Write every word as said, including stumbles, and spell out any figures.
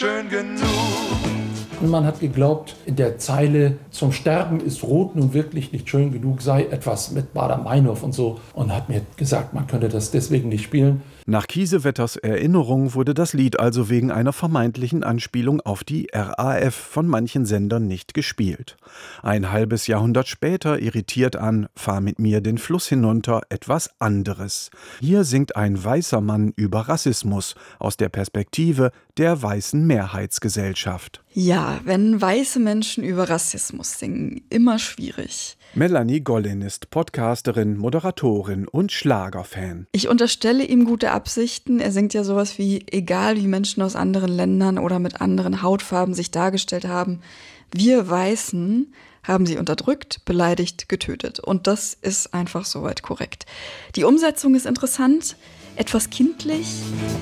schön genug. Und man hat geglaubt, in der Zeile zum Sterben ist Rot nun wirklich nicht schön genug, sei etwas mit Baader-Meinhof und so. Und hat mir gesagt, man könnte das deswegen nicht spielen. Nach Kiesewetters Erinnerung wurde das Lied also wegen einer vermeintlichen Anspielung auf die R A F von manchen Sendern nicht gespielt. Ein halbes Jahrhundert später irritiert an »Fahr mit mir den Fluss hinunter« etwas anderes. Hier singt ein weißer Mann über Rassismus aus der Perspektive der weißen Mehrheitsgesellschaft. Ja, wenn weiße Menschen über Rassismus singen, immer schwierig. Melanie Gollin ist Podcasterin, Moderatorin und Schlagerfan. Ich unterstelle ihm gute Absichten. Er singt ja sowas wie, egal wie Menschen aus anderen Ländern oder mit anderen Hautfarben sich dargestellt haben, wir Weißen haben sie unterdrückt, beleidigt, getötet. Und das ist einfach soweit korrekt. Die Umsetzung ist interessant, etwas kindlich.